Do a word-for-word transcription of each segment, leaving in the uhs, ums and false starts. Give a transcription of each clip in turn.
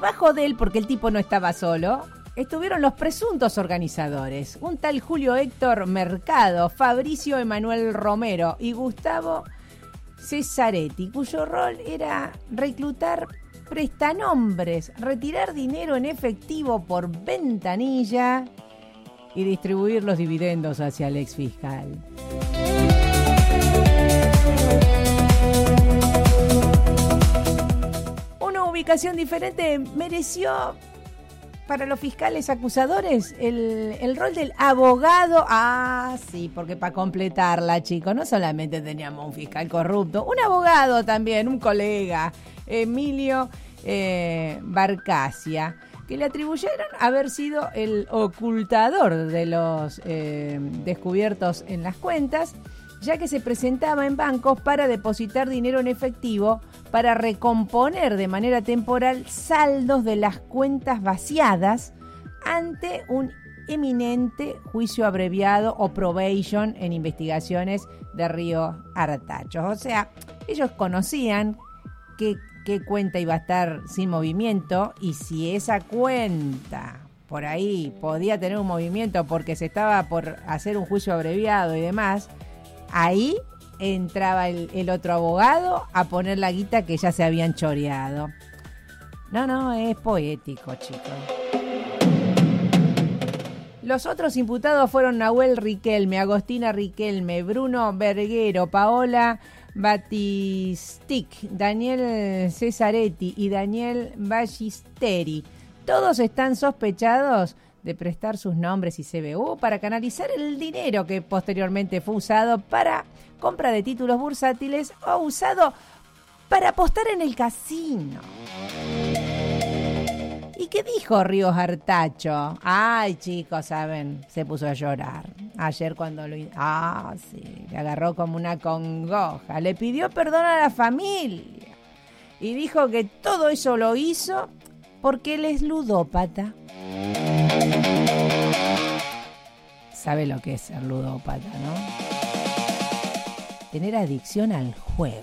debajo de él, porque el tipo no estaba solo, estuvieron los presuntos organizadores, un tal Julio Héctor Mercado, Fabricio Emanuel Romero y Gustavo Cesaretti, cuyo rol era reclutar prestanombres, retirar dinero en efectivo por ventanilla y distribuir los dividendos hacia el exfiscal. Una ubicación diferente mereció para los fiscales acusadores el, el rol del abogado. Ah, sí, porque para completarla, chicos, no solamente teníamos un fiscal corrupto, un abogado también, un colega, Emilio eh, Barcasia, que le atribuyeron haber sido el ocultador de los eh, descubiertos en las cuentas, ya que se presentaba en bancos para depositar dinero en efectivo para recomponer de manera temporal saldos de las cuentas vaciadas ante un eminente juicio abreviado o probation en investigaciones de Río Artachos. O sea, ellos conocían que qué cuenta iba a estar sin movimiento y si esa cuenta por ahí podía tener un movimiento porque se estaba por hacer un juicio abreviado y demás, ahí entraba el, el otro abogado a poner la guita que ya se habían choreado. No, no, es poético, chicos. Los otros imputados fueron Nahuel Riquelme, Agostina Riquelme, Bruno Verguero, Paola Batistic, Daniel Cesaretti y Daniel Ballisteri. Todos están sospechados de prestar sus nombres y C B U para canalizar el dinero que posteriormente fue usado para compra de títulos bursátiles o usado para apostar en el casino. ¿Y qué dijo Ríos Artacho? Ay, chicos, saben, se puso a llorar. Ayer cuando lo... Ah, sí, le agarró como una congoja. Le pidió perdón a la familia. Y dijo que todo eso lo hizo porque él es ludópata. Sabe lo que es ser ludópata, ¿no? Tener adicción al juego.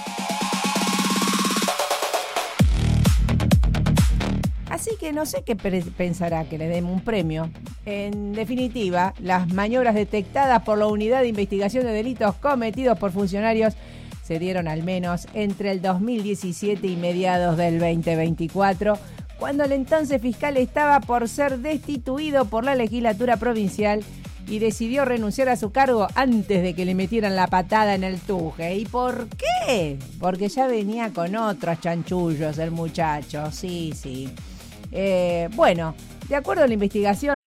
Así que no sé qué pensará que le demos un premio. En definitiva, las maniobras detectadas por la Unidad de Investigación de Delitos cometidos por funcionarios se dieron al menos entre el dos mil diecisiete y mediados del veinte veinticuatro, cuando el entonces fiscal estaba por ser destituido por la legislatura provincial y decidió renunciar a su cargo antes de que le metieran la patada en el tuje. ¿Y por qué? Porque ya venía con otros chanchullos el muchacho, sí, sí. Eh, bueno, de acuerdo a la investigación,